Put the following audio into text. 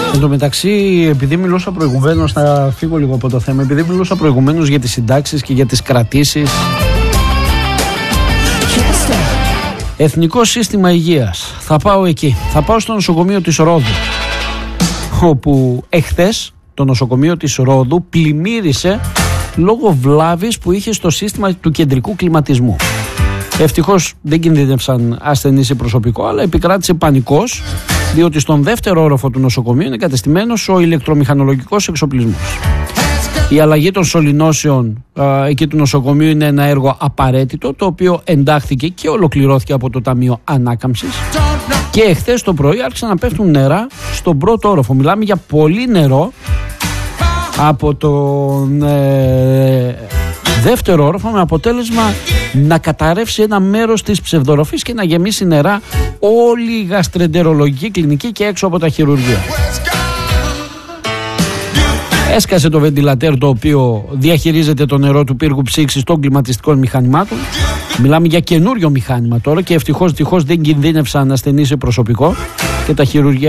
Εν τω μεταξύ, επειδή μιλούσα προηγουμένως, θα φύγω λίγο από το θέμα, επειδή μιλούσα προηγουμένως για τις συντάξεις και για τις κρατήσεις. Εθνικό Σύστημα Υγείας. Θα πάω εκεί. Θα πάω στο νοσοκομείο της Ρόδου, όπου εχθές το νοσοκομείο της Ρόδου πλημμύρισε λόγω βλάβης που είχε στο σύστημα του κεντρικού κλιματισμού. Ευτυχώς δεν κινδύνευσαν ασθενείς ή προσωπικό, αλλά επικράτησε πανικός, διότι στον δεύτερο όροφο του νοσοκομείου είναι κατεστημένος ο ηλεκτρομηχανολογικός εξοπλισμός. Η αλλαγή των σωληνώσεων εκεί του νοσοκομείου είναι ένα έργο απαραίτητο, το οποίο εντάχθηκε και ολοκληρώθηκε από το Ταμείο Ανάκαμψης. Και εχθές το πρωί άρχισαν να πέφτουν νερά στον πρώτο όροφο. Μιλάμε για πολύ νερό από τον δεύτερο όροφο, με αποτέλεσμα να καταρρεύσει ένα μέρος της ψευδοροφής και να γεμίσει νερά όλη η γαστρεντερολογική κλινική και έξω από τα χειρουργεία. Έσκασε το βεντιλατέρ, το οποίο διαχειρίζεται το νερό του πύργου ψήξης των κλιματιστικών μηχανημάτων. Μιλάμε για καινούριο μηχάνημα τώρα και ευτυχώς δεν κινδύνευσαν ασθενείς ή προσωπικό και τα χειρουργεία